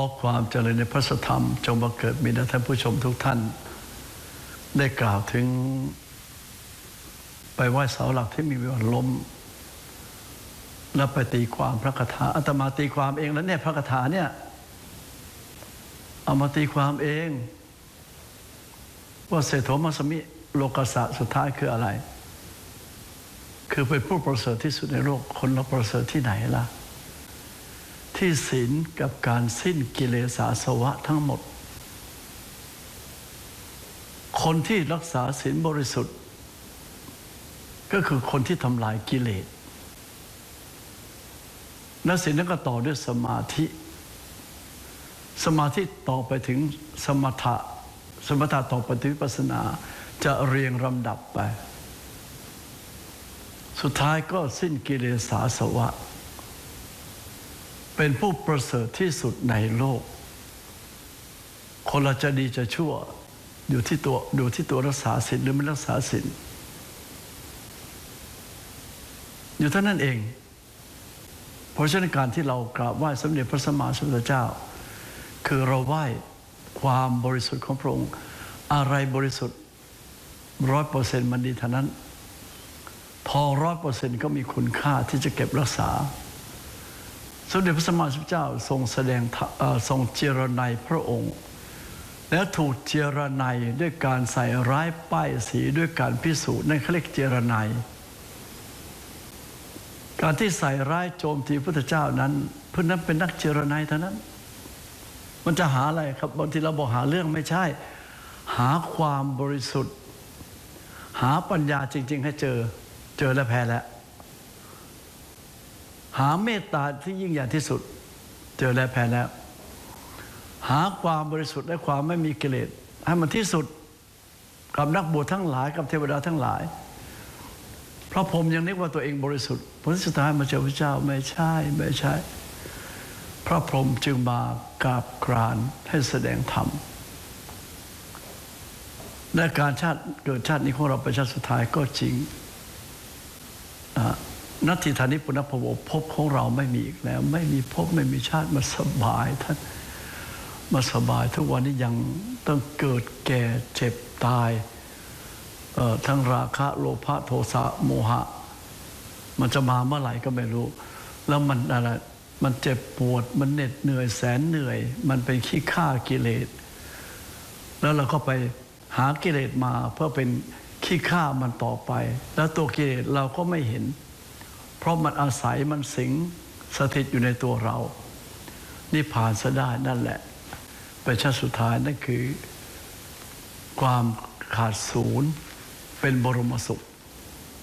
ความเจริญในพระธรรมจงบังเกิดมีแด่ท่านผู้ชมทุกท่านได้กล่าวถึงไปไหว้เสาหลักที่มีวันล้มแล้วไปตีความพระคาถาอาตมาตีความเองแล้วเนี่ยพระคาถาเนี่ยเอามาตีความเองว่าเศรษฐมัสมิโลกัสสะสุดท้ายคืออะไรคือเป็นผู้ประเสริฐที่สุดในโลกคนเราประเสริฐที่ไหนล่ะที่ศีลกับการสิ้นกิเลสอาสวะทั้งหมดคนที่รักษาศีลบริสุทธิ์ก็คือคนที่ทำลายกิเลสและศีลนั้นก็ต่อด้วยสมาธิต่อไปถึงสมถะต่อไปถึงวิปัสสนาจะเรียงลำดับไปสุดท้ายก็สิ้นกิเลสอาสวะเป็นผู้ประเสริฐที่สุดในโลกคนเราจะดีจะชั่วอยู่ที่ตัวรักษาศีลหรือไม่รักษาศีลอยู่เท่านั้นเองเพราะฉะนั้นการที่เรากราบไหว้สมเด็จพระสัมมาสัมพุทธเจ้าคือเราไหว้ความบริสุทธิ์ของพระองค์อะไรบริสุทธิ์ 100% มันดีเท่านั้นพอ 100% ก็มีคุณค่าที่จะเก็บรักษาสมเด็จพระสัมมาสัมพุทธเจ้าทรงแสดงทรงเจรไนพระองค์และถูกเจรไนด้วยการใส่ร้ายป้ายสีด้วยการพิสูจน์นั่นเขาเรียกเจรไนการที่ใส่ร้ายโจมตีพระพุทธเจ้านั้นเพื่อนนั้นเป็นนักเจรไนเท่านั้นมันจะหาอะไรครับบางทีเราบอกหาเรื่องไม่ใช่หาความบริสุทธิ์หาปัญญาจริงๆให้เจอแล้วแพ้แล้วหาเมตตาที่ยิ่งใหญ่ที่สุดเจอแล้วแพ้แล้วหาความบริสุทธิ์และความไม่มีกิเลสให้มันที่สุดกับนักบวชทั้งหลายกับเทวดาทั้งหลายพระพรหมยังนึกว่าตัวเองบริสุทธิ์ผลสุดท้ายมาเจอพระเจ้าไม่ใช่พระพรหมจึงมากราบกรานให้แสดงธรรมและการเกิดชาตินี้ของเราเป็นชาติสุดท้ายก็จริงนัตถิธานิปุณณภโวภพของเราไม่มีอีกแล้วไม่มีภพไม่มีชาติมาสบายท่านมาสบายทุกวันนี้ยังต้องเกิดแก่เจ็บตายทั้งราคะโลภะโทสะโมหะมันจะมาเมื่อไหร่ก็ไม่รู้แล้วมันอะไรมันเจ็บปวดมันเหน็ดเหนื่อยแสนเหนื่อยมันเป็นขี้ข้ากิเลสแล้วเราก็ไปหากิเลสมาเพื่อเป็นขี้ข้ามันต่อไปแล้วตัวกิเลสเราก็ไม่เห็นเพราะมันอาศัยมันสิงสถิตอยู่ในตัวเรานิพพานซะได้นั่นแหละเป็นชาติสุดท้ายนั่นคือความขาดศูนย์เป็นบรมสุข